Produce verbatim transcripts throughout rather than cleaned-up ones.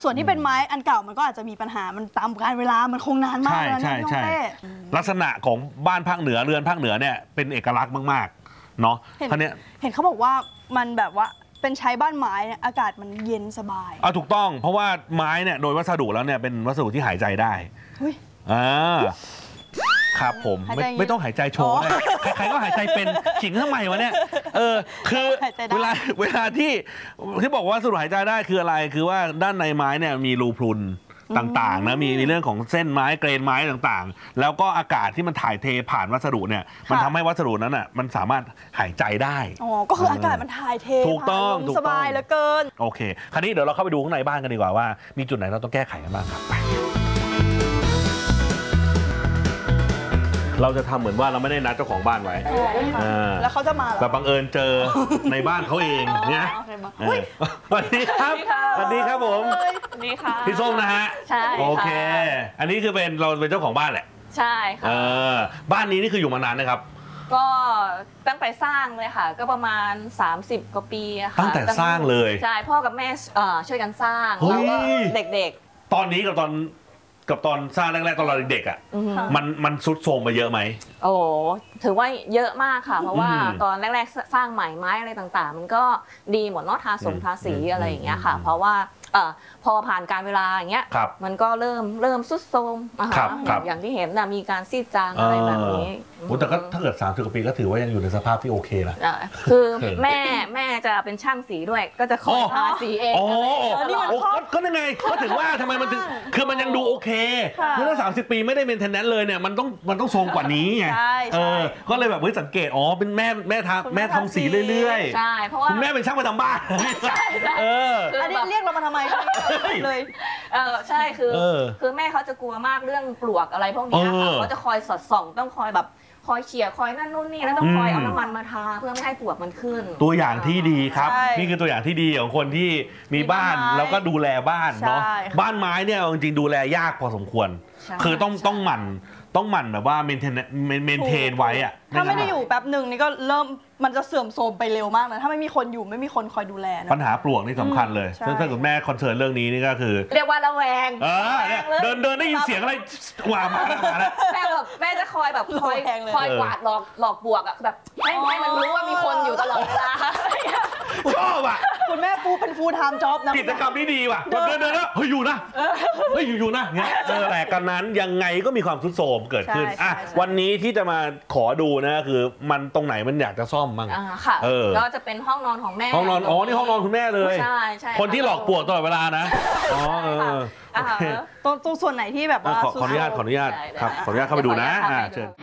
ส่วนที่เป็นไม้อันเก่ามันก็อาจจะมีปัญหามันตามกาลเวลามันคงนานมากแล้วนะพี่เต้ลักษณะของบ้านภาคเหนือเรือนภาคเหนือเนี่ยเป็นเอกลักษณ์มากๆเนาะเห็นเห็นเขาบอกว่ามันแบบว่าเป็นใช้บ้านไม้เนี่ยอากาศมันเย็นสบายอ่ะถูกต้องเพราะว่าไม้เนี่ยโดยวัสดุแล้วเนี่ยเป็นวัสดุที่หายใจได้อ่าครับผมไม่ไม่ต้องหายใจโชว์นะใครๆก็หายใจเป็นขิงทำไมวะเนี่ยเออคือเวลาเวลาที่ที่บอกว่าวัสดุหายใจได้คืออะไรคือว่าด้านในไม้เนี่ยมีรูพรุนต่างๆนะมีมีเรื่องของเส้นไม้เกรนไม้ต่างๆแล้วก็อากาศที่มันถ่ายเทผ่านวัสดุเนี่ยมันทำให้วัสดุนั้นอ่ะมันสามารถหายใจได้อ๋อก็คืออากาศมันถ่ายเทถูกต้องสบายเหลือเกินโอเคคราวนี้เดี๋ยวเราเข้าไปดูข้างในบ้านกันดีกว่าว่ามีจุดไหนเราต้องแก้ไขกันบ้างครับเราจะทำเหมือนว่าเราไม่ได้นัดเจ้าของบ้านไว้แล้วเขาจะมาแต่บังเอิญเจอในบ้านเขาเองเนี่ยสวัสดีครับสวัสดีครับผมสวัสดีค่ะพี่ส้มนะฮะใช่โอเคอันนี้คือเป็นเราเป็นเจ้าของบ้านแหละใช่ค่ะบ้านนี้นี่คืออยู่มานานนะครับก็ตั้งแต่สร้างเลยค่ะก็ประมาณสามสิบกว่าปีค่ะตั้งแต่สร้างเลยใช่พ่อกับแม่ช่วยกันสร้างแล้วก็เด็กๆตอนนี้กับตอนกับตอนสร้างแรกๆตอนเราเด็กๆอ่ะมันมันซุดโทรมไปเยอะไหมโอ้ถือว่าเยอะมากค่ะเพราะว่าตอนแรกๆสร้างใหม่ไม้อะไรต่างๆมันก็ดีหมดเนาะทาสงทาสีอะไรอย่างเงี้ยค่ะเพราะว่าพอผ่านการเวลาอย่างเงี้ยมันก็เริ่มเริ่มซุดโทรมอย่างที่เห็นนะมีการซีดจางอะไรแบบนี้แต่ก็ถ้าเกิดสามสิบกว่าปีก็ถือว่ายังอยู่ในสภาพที่โอเคนะคือแม่แม่จะเป็นช่างสีด้วยก็จะคอยทาสีเองอ๋อก็ยังไงก็ถึงว่าทำไมมันถึงคือมันยังดูโอเคคือถ้าสามสิบปีไม่ได้เมนเทนแนนซ์เลยเนี่ยมันต้องมันต้องทรงกว่านี้ไงเออก็เลยแบบเฮ้ยสังเกตอ๋อเป็นแม่แม่ทำแม่ทำสีเรื่อยๆใช่เพราะว่าคุณแม่เป็นช่างประจำบ้านเอออันนี้เรียกเรามาทำไมเลยเออใช่คือคือแม่เขาจะกลัวมากเรื่องปลวกอะไรพวกนี้ค่ะเขาจะคอยสอดส่องต้องคอยแบบคอยเขี่ยคอยนั่นนู่นนี่แล้วต้องคอยเอาน้ำมันมาทาเพื่อไม่ให้ปลวกมันขึ้นตัวอย่างที่ดีครับนี่คือตัวอย่างที่ดีของคนที่มีบ้านแล้วก็ดูแลบ้านเนาะบ้านไม้เนี่ยจริงๆดูแลยากพอสมควรคือต้องต้องหมั่นต้องหมั่นแบบว่าเมนเทนเมนเทนไว้อะถ้าไม่ได้อยู่แป๊บหนึ่งนี่ก็เริ่มมันจะเสื่อมโทรมไปเร็วมากนะถ้าไม่มีคนอยู่ไม่มีคนคอยดูแลปัญหาปลวกนี่สำคัญเลยซึ่งถ้าคุณแม่คอนเซิร์นเรื่องนี้นี่ก็คือเรียกว่าระแวงเดินเดินได้ยินเสียงอะไรว่ามาแล้วมาแล้วแม่แบบแม่จะคอยแบบคอยคอยกวาดหลอกหลอกปลวกอะแบบให้ให้มันรู้ว่ามีคนอยู่ตลอดเวลาชอบอ่ะคุณแม่ฟูเป็นฟูลไทม์จ็อบนะกิจกรรมนี้ดีว่ะเดินเดินแล้วเฮ้ยอยู่นะเฮ้ยอยู่อยู่นะเงี้ยแต่กันนั้นยังไงก็มีความทรุดโทรมเกิดขึ้นอ่ะวันนี้ที่จะมาขอดูนะคือมันตรงไหนมันอยากจะซ่อมบ้างค่ะก็จะเป็นห้องนอนของแม่ห้องนอนอ๋อนี่ห้องนอนคุณแม่เลยใช่ใช่คนที่หลอกปลวกตลอดเวลานะอ๋อเออตรงตรงส่วนไหนที่แบบว่าขออนุญาตขออนุญาตครับขออนุญาตเข้าไปดูนะอ่าเชิญ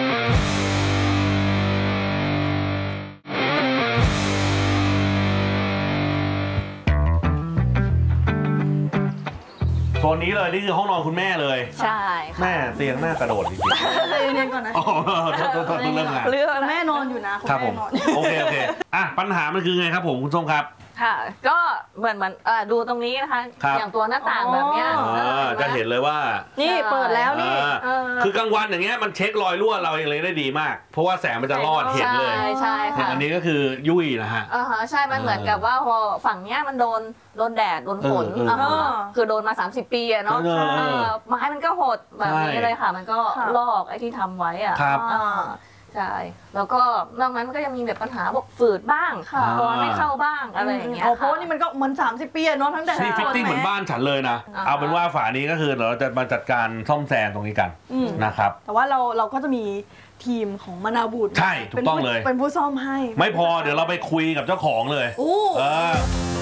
โซนนี้เลยนี่คือห้องนอนคุณแม่เลยใช่แม่เตียงแม่กระโดดจริงๆเรียนก่อนนะอ๋อโทษโทษเรื่องงานเรื่องแม่นอนอยู่นะครับผมโอเคโอเคอ่ะปัญหามันคือไงครับผมคุณส้มครับค่ะก็เหมือนเหมือนดูตรงนี้นะคะอย่างตัวหน้าต่างแบบนี้จะเห็นเลยว่านี่เปิดแล้วนี่คือกลางวันอย่างเงี้ยมันเช็ครอยรั่วเราเองเลยได้ดีมากเพราะว่าแสงมันจะรอดเห็นเลยใช่ใช่ค่ะอันนี้ก็คือยุ่ยนะฮะอ่าใช่มันเหมือนกับว่าพอฝั่งเนี้ยมันโดนโดนแดดโดนฝนคือโดนมาสามสิบปีอะเนาะไม้มันก็หดแบบนี้เลยค่ะมันก็ลอกไอ้ที่ทำไว้อ่ะใช่แล้วก็นอกนั้นมันก็ยังมีแบบปัญหาพวกฝืดบ้างกรอนไม่เข้าบ้างอะไรอย่างเงี้ยเพราะนี่มันก็เหมือนสามสิบปีเนาะทั้งแต่นี่ฟิตติ้งเหมือนบ้านฉันเลยนะเอาเป็นว่าฝานี้ก็คือเราจะมาจัดการซ่อมแซมตรงนี้กันนะครับแต่ว่าเราเราก็จะมีทีมของมะนาวบุตรใช่ถูกต้องเลยเป็นผู้ซ่อมให้ไม่พอเดี๋ยวเราไปคุยกับเจ้าของเลยโอ้